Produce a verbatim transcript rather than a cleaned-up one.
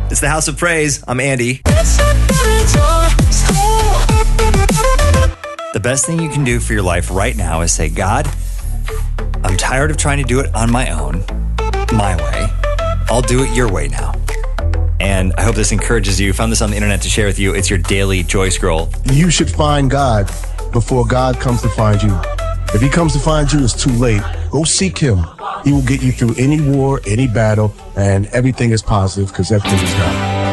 It's the House of Praise. I'm Andy. The best thing you can do for your life right now is say, God, I'm tired of trying to do it on my own, my way. I'll do it your way now. And I hope this encourages you. Found this on the internet to share with you. It's your daily joy scroll. You should find God before God comes to find you. If he comes to find you, it's too late. Go seek him. He will get you through any war, any battle, and everything is positive because everything is God.